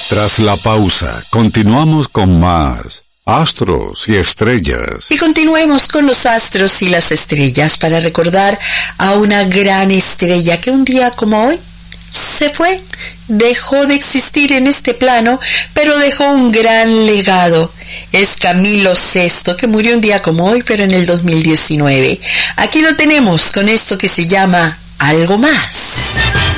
Tras la pausa, continuamos con más Astros y Estrellas. Y continuemos con los astros y las estrellas para recordar a una gran estrella que un día como hoy se fue, dejó de existir en este plano, pero dejó un gran legado. Es Camilo VI, que murió un día como hoy, pero en el 2019. Aquí lo tenemos con esto que se llama Algo Más.